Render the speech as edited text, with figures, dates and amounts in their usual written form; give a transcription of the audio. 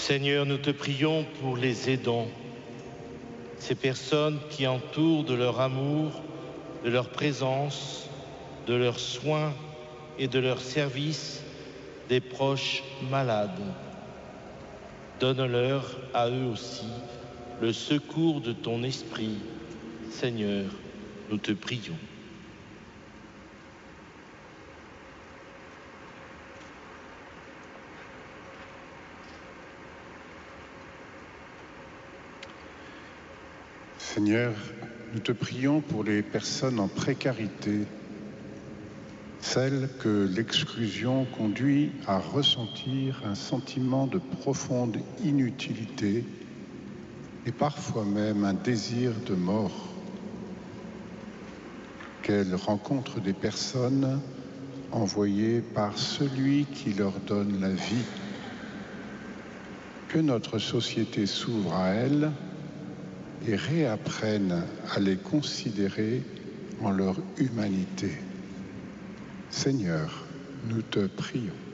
Seigneur, nous te prions pour les aidants, ces personnes qui entourent de leur amour, de leur présence, de leurs soins et de leur service des proches malades. Donne-leur à eux aussi le secours de ton esprit. Seigneur, nous te prions. Seigneur, nous te prions pour les personnes en précarité, celles que l'exclusion conduit à ressentir un sentiment de profonde inutilité et parfois même un désir de mort. Qu'elles rencontrent des personnes envoyées par celui qui leur donne la vie. Que notre société s'ouvre à elles et réapprennent à les considérer en leur humanité. Seigneur, nous te prions.